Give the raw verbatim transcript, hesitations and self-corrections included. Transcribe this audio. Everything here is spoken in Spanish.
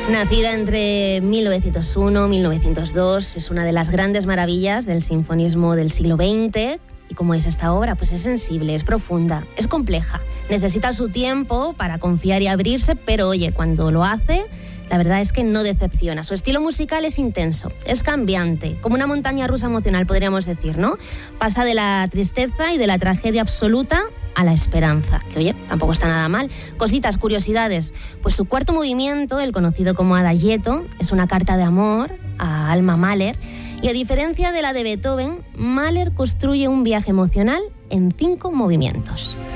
Nacida entre mil novecientos uno y mil novecientos dos, es una de las grandes maravillas del sinfonismo del siglo veinte. Y como es esta obra, pues es sensible, es profunda, es compleja. Necesita su tiempo para confiar y abrirse, pero oye, cuando lo hace, la verdad es que no decepciona. Su estilo musical es intenso, es cambiante, como una montaña rusa emocional, podríamos decir, ¿no? Pasa de la tristeza y de la tragedia absoluta a la esperanza, que oye, tampoco está nada mal. Cositas, curiosidades, pues su cuarto movimiento, el conocido como Adagietto, es una carta de amor a Alma Mahler, y a diferencia de la de Beethoven, Mahler construye un viaje emocional en cinco movimientos.